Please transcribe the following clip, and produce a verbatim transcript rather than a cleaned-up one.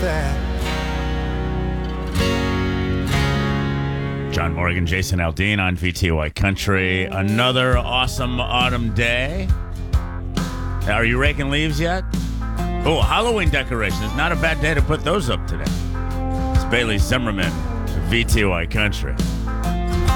that. John Morgan, Jason Aldean on V T Y Country. Another awesome autumn day. Are you raking leaves yet? Oh, Halloween decorations. Not a bad day to put those up today. It's Bailey Zimmerman, V T Y Country.